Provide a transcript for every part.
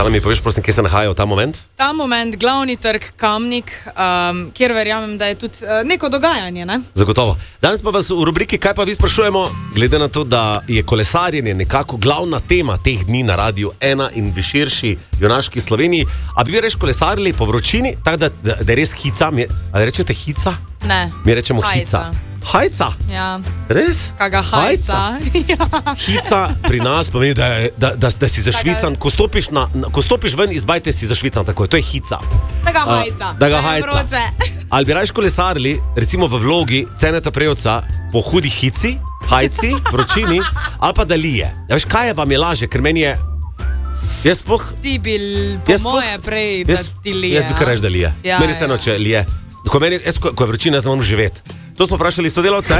Zala, mi poveš, prosim, kje se nahaja v ta moment? Ta moment, glavni trg Kamnik, kjer verjamem, da je tudi neko dogajanje, ne? Zagotovo. Danes pa vas v rubriki Kaj pa vi sprašujemo, glede na to, da je kolesarjenje nekako glavna tema teh dni na Radiu 1 in v širši junaški Sloveniji. A bi vi reč kolesarili po vročini, tako da je res hica? Ali rečete hica? Ne. Mi rečemo hica. Hajca? Ja. Res? Kaga hajca. Hica pri nas pomeni, da si zašvican. Ko stopiš ven iz bajte, si zašvican takoj. To je hica. Taga hajca. Taga hajca. Ali bi rajš kolesarili, recimo v vlogi Ceneta Prevca, po hudi hici, hajci, vročini, ali pa da lije? Ja, veš, kaj vam je laže, ker meni je... Ti bil po moje prej, da ti lije. Jaz bi kar reč, da lije. Ja, meni se če lije. Ko je vročina, jaz ne moram živeti. To smo vprašali sodelavce?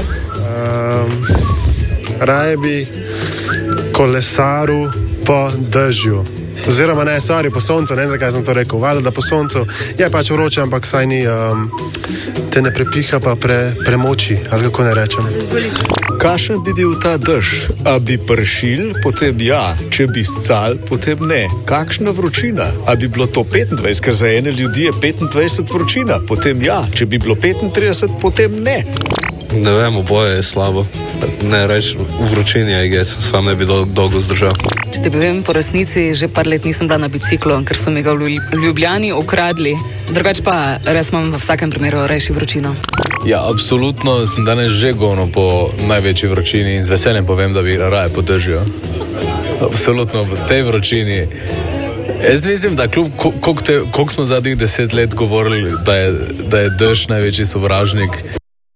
Raje bi kolesaril po dežju. Oziroma ne, po soncu, ne vem, zakaj sem to rekel. Valjda, da po soncu je pač vroče, ampak saj ni, te ne prepiha pa premoči, ali kako ne rečem. Kakšen bi bil ta dež? A bi pršil, potem ja, če bi scal, potem ne. Kakšna vročina? A bi bilo to 25, ker za ene ljudi je 25 vročina, potem ja, če bi bilo 35, potem ne. Ne vem, oboje je slabo. Ne reč, v vročini je, sam ne bi dolgo zdržal. Če te povem, po resnici že par let nisem bila na biciklu, ker so mi ga v Ljubljani ukradli. Drugač pa res imam v vsakem primeru rejši vročino. Ja, absolutno sem danes že gonil po največji vročini in z veseljem povem, da bi raje podržal. Absolutno v tej vročini. Jaz mislim, da koliko smo zadnjih 10 let govorili, da je dež največji sovražnik.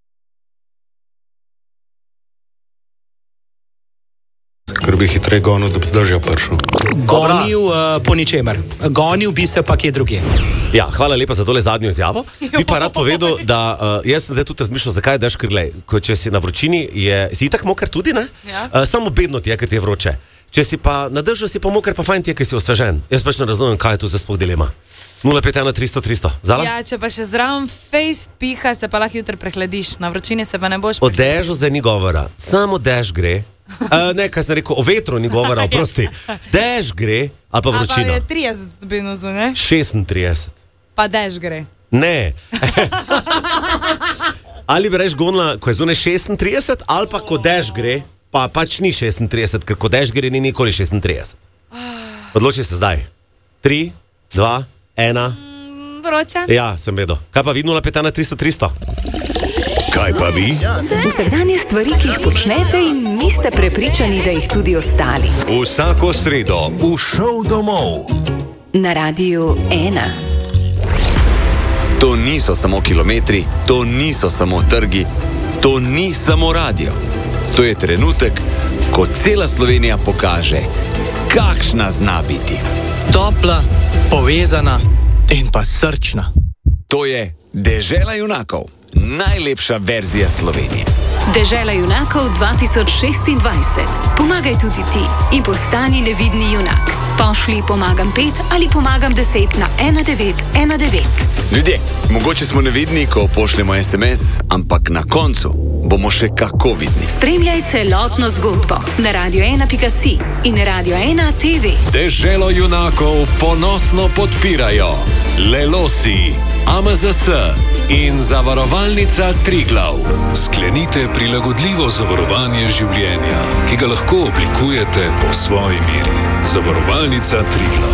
Ker bi hitreje gonil, da bi zdržal pršel. Gonil po ničemer. Gonil bi se pa kje drugje. Ja, hvala lepa za tole zadnjo izjavo. Bi pa rad povedal, da jaz sem zdaj tudi razmišljal, zakaj je dež, ker če si na vročini, si itak moker tudi, ne? Ja. Samo bedno ti je, ker ti je vroče. Če si pa na dežju, si pa moker, pa fajn ti je, ker si osvežen. Jaz pač ne razumem, kaj je tu za sploh dilema. 051 300 300. Zala? Ja, če pa še zdravom fejst piha, se pa lahko jutri prehladiš. Na vročini se pa ne boš O dežju zdaj ni govora. Samo dež gre. Ne, kaj sem rekel, o vetru ni govora, oprosti. Dež gre, ali pa vročina. A pa je 30 stopinj, ne? 36. Pa dež gre. Ne. Ali bi reč gonila, ko je zunaj 36, ali pa ko dež gre, pa pač ni 36, ker ko dež gre, ni nikoli 36. Odloči se zdaj. 3, 2, 1. Vroča. Ja, sem vedel. Kaj pa vi 051 300 300? Kaj pa vi? Vsakdanje stvari, ki jih počnete in niste prepričani, da jih tudi ostali. Vsako sredo v Šov domov. Na Radiu 1. To niso samo kilometri, to niso samo trgi, to ni samo radio. To je trenutek, ko cela Slovenija pokaže, kakšna zna biti. Topla, povezana in pa srčna. To je Dežela junakov. Najlepša verzija Slovenije. Dežela junakov 2026. Pomagaj tudi ti in postani nevidni junak. Pošli pomagam 5 ali pomagam 10 na 1919. Ljudje, mogoče smo nevidni, ko pošljemo SMS, ampak na koncu bomo še kako vidni. Spremljaj celotno zgodbo na radio1.si in Radio1 TV. Deželo junakov ponosno podpirajo Lelosi, AMZS in Zavarovalnica Triglav. Sklenite prilagodljivo zavarovanje življenja, ki ga lahko oblikujete po svoji meri. Zavarovalnica Triglav.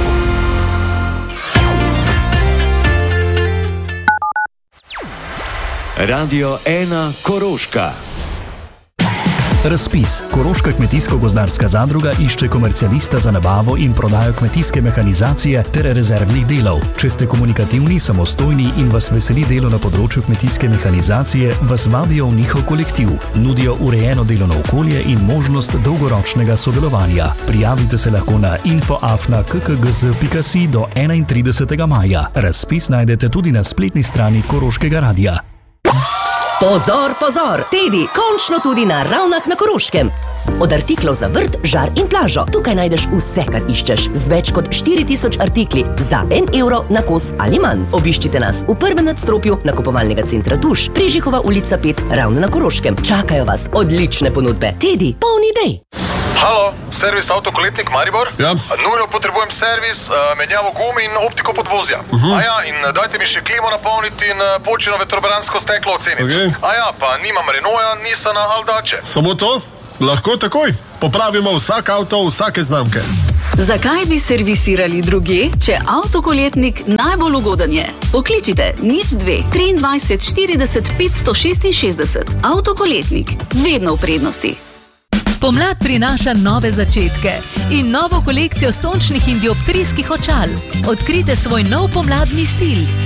Radio 1 Koroška. Razpis. Koroška kmetijsko-gozdarska zadruga išče komercialista za nabavo in prodajo kmetijske mehanizacije ter rezervnih delov. Če ste komunikativni, samostojni in vas veseli delo na področju kmetijske mehanizacije, vas vabijo v njihov kolektiv. Nudijo urejeno delovno okolje in možnost dolgoročnega sodelovanja. Prijavite se lahko na info@kkgz.si do 31. maja. Razpis najdete tudi na spletni strani Koroškega radia. Pozor, pozor! Tedi, končno tudi na Ravnah na Koroškem. Od artiklov za vrt, žar in plažo. Tukaj najdeš vse, kar iščeš. Z več kot 4000 artikli za 1 evro na kos ali manj. Obiščite nas v prvem nadstropju nakupovalnega centra Tuš, Prižihova ulica 5, Ravne na Koroškem. Čakajo vas odlične ponudbe. Tedi, polni idej! Halo, servis Avtokoletnik Maribor? Ja. Nujno potrebujem servis, menjavo gumi in optiko podvozja. In dajte mi še klimo napolniti in počino vetrobransko steklo oceniti. Okay. Pa nimam Renaulta, Nissana ali Dače. Samo to? Lahko takoj. Popravimo vsak avto, vsake znamke. Zakaj bi servisirali druge, če Avtokoletnik najbolj ugoden je? Pokličite 02 23 40 566. Avtokoletnik, vedno v prednosti. Pomlad prinaša nove začetke in novo kolekcijo sončnih in dioptrijskih očal. Odkrite svoj nov pomladni stil.